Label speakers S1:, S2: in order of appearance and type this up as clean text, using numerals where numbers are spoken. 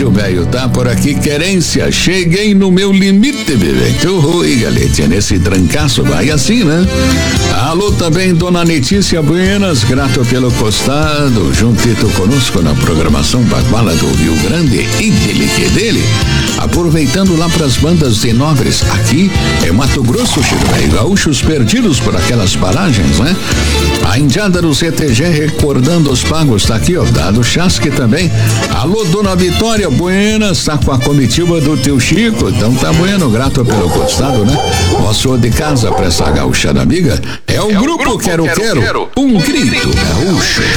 S1: índio velho tá por aqui, querência, cheguei no meu limite, vivente. Oi, Galete, nesse trancaço vai assim, né? Alô também, dona Letícia Buenas, grato pelo costado, juntito conosco na programação Baguala do Rio Grande e dele que dele. Aproveitando lá pras bandas de nobres, aqui é Mato Grosso, Chico velho, gaúchos perdidos por aquelas paragens, né? A indiada do CTG recordando os pagos, tá aqui, ó, dado Chasque também. Alô, dona Vitória, buenas, tá com a comitiva do teu Chico, então tá bueno, grato pelo costado, né? Moço de casa pra essa gauchada amiga, é o grupo Quero, um grito gaúcho.